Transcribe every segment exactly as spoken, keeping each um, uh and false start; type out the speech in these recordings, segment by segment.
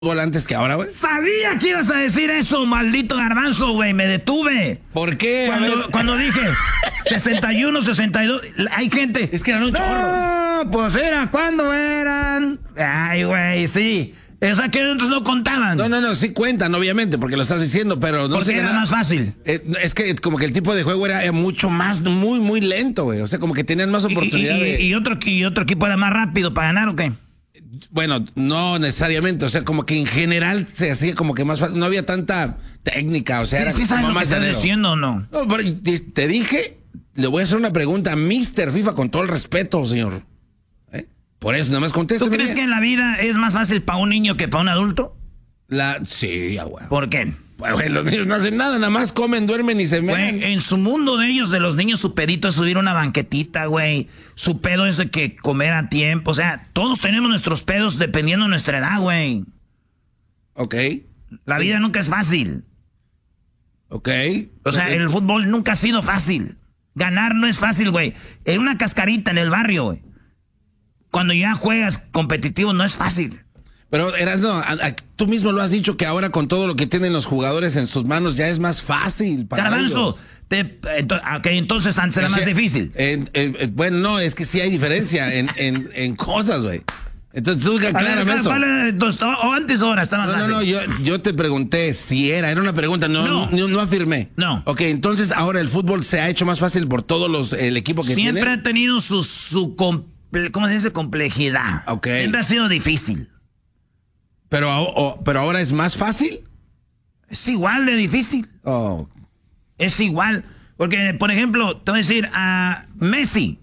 antes que ahora, güey? Sabía que ibas a decir eso, maldito garbanzo, güey. Me detuve. ¿Por qué? Cuando, cuando dije sesenta y uno, sesenta y dos, hay gente. Es que eran un no, chorro. Pues era, ¿cuándo eran? Ay, güey, sí. O sea, que otros no contaban. No, no, no, sí cuentan, obviamente, porque lo estás diciendo, pero no porque sé. era nada. más fácil. Eh, es que como que el tipo de juego era mucho más, muy, muy lento, güey. O sea, como que tenían más oportunidad y, y, de... y, otro, ¿Y otro equipo era más rápido para ganar o qué? Bueno, no necesariamente, o sea, como que en general se hacía como que más fácil, no había tanta técnica, o sea, sí, era sí, ¿sabes como lo más que estás llanero. diciendo o no? No, pero te dije, le voy a hacer una pregunta a mister FIFA con todo el respeto, señor. ¿Eh? Por eso, nada más contéstame. ¿Tú crees que en la vida es más fácil para un niño que para un adulto? La... Sí, ya, güey. ¿Por qué? Güey, los niños no hacen nada, nada más comen, duermen y se meten. Güey, en su mundo de ellos, de los niños, su pedito es subir una banquetita, güey. Su pedo es de que comer a tiempo. O sea, todos tenemos nuestros pedos dependiendo de nuestra edad, güey. Ok. La vida nunca es fácil. Ok. O sea, okay. el fútbol nunca ha sido fácil. Ganar no es fácil, güey. En una cascarita en el barrio, güey. Cuando ya juegas competitivo no es fácil. Pero, Erasno, a, a, tú mismo lo has dicho que ahora con todo lo que tienen los jugadores en sus manos ya es más fácil para Garbanzo, ellos. Te, ento, okay, entonces antes era o sea, más difícil. En, en, en, bueno, no, es que sí hay diferencia en, en, en cosas, güey. Entonces tú aclárame eso. Entonces, o antes o ahora está más no, fácil. No, no, yo, yo te pregunté si era, era una pregunta, no, no. no, no afirmé. No. Ok, entonces ahora el fútbol se ha hecho más fácil por todos los, el equipo que Siempre tiene. ha tenido su, su comple, ¿cómo se dice? Complejidad. Okay. Siempre ha sido difícil. Pero, o, pero ahora es más fácil. Es igual de difícil. Oh. Es igual. Porque, por ejemplo, te voy a decir, a Messi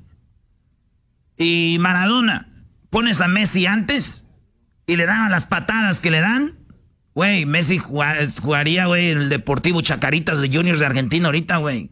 y Maradona, pones a Messi antes y le daban las patadas que le dan. Güey, Messi jugaría, güey, en el Deportivo Chacaritas de Juniors de Argentina ahorita, güey.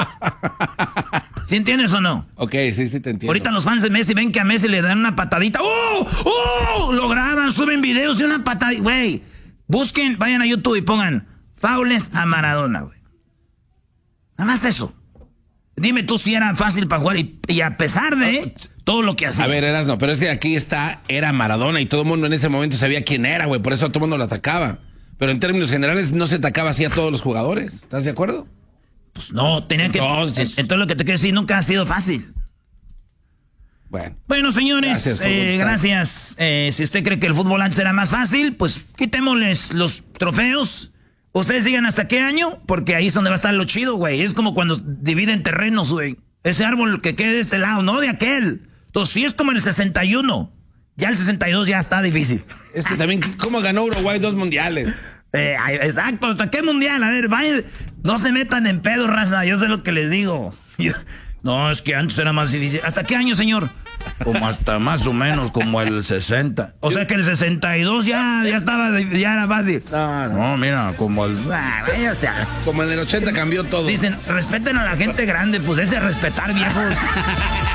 ¿Sí entiendes o no? Ok, sí, sí te entiendo. Ahorita los fans de Messi ven que a Messi le dan una patadita. ¡Oh! ¡Oh! Lo graban, suben videos de una patadita. Güey, busquen, vayan a YouTube y pongan faules a Maradona, güey. Nada más eso. Dime tú si era fácil para jugar y, y a pesar de todo lo que hacía. A ver, Erasno, pero es que aquí está, era Maradona y todo el mundo en ese momento sabía quién era, güey. Por eso todo el mundo lo atacaba. Pero en términos generales no se atacaba así a todos los jugadores. ¿Estás de acuerdo? Pues no, tenía entonces, que... Entonces lo que te quiero decir, nunca ha sido fácil. Bueno. Bueno, señores, gracias. Eh, gracias. Eh, si usted cree que el fútbol antes era más fácil, pues quitémosles los trofeos. Ustedes sigan hasta qué año, porque ahí es donde va a estar lo chido, güey. Es como cuando dividen terrenos, güey. Ese árbol que quede de este lado, no de aquel. Entonces, si es como en el sesenta y uno, ya el sesenta y dos ya está difícil. Es que también, ¿cómo ganó Uruguay dos mundiales? Eh, exacto, ¿hasta qué mundial? A ver, vayan, no se metan en pedo, raza, yo sé lo que les digo. No, es que antes era más difícil. ¿Hasta qué año, señor? Como hasta más o menos como el sesenta. O sea que el sesenta y dos ya, ya estaba, ya era fácil. No, no. No, mira, como el... Ah, o sea, como en el ochenta cambió todo. Dicen, respeten a la gente grande, pues ese respetar, viejos.